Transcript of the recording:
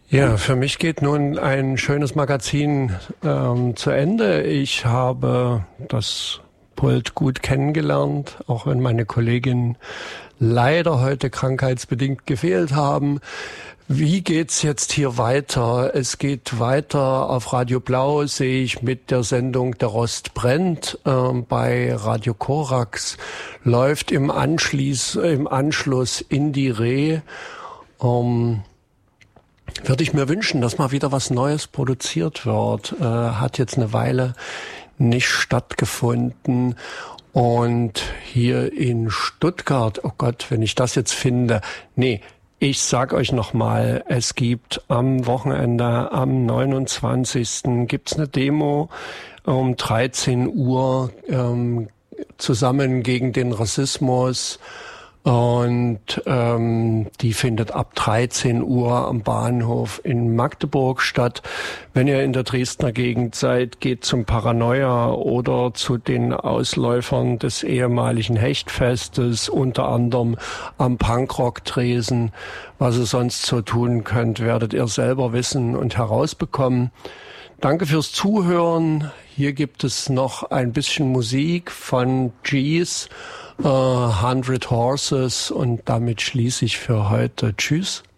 Ja, für mich geht nun ein schönes Magazin zu Ende. Ich habe das Pult gut kennengelernt, auch wenn meine Kolleginnen leider heute krankheitsbedingt gefehlt haben. Wie geht's jetzt hier weiter? Es geht weiter auf Radio Blau, sehe ich, mit der Sendung Der Rost brennt. Bei Radio Korax läuft im Anschluss in die Reh. Würde ich mir wünschen, dass mal wieder was Neues produziert wird. Hat jetzt eine Weile nicht stattgefunden. Und hier in Stuttgart, oh Gott, wenn ich das jetzt finde, ich sag euch nochmal, es gibt am Wochenende, am 29. gibt's eine Demo um 13 Uhr zusammen gegen den Rassismus. Und die findet ab 13 Uhr am Bahnhof in Magdeburg statt. Wenn ihr in der Dresdner Gegend seid, geht zum Paranoia oder zu den Ausläufern des ehemaligen Hechtfestes, unter anderem am Punkrock-Tresen. Was ihr sonst so tun könnt, werdet ihr selber wissen und herausbekommen. Danke fürs Zuhören. Hier gibt es noch ein bisschen Musik von Gees, 100 Horses, und damit schließe ich für heute. Tschüss.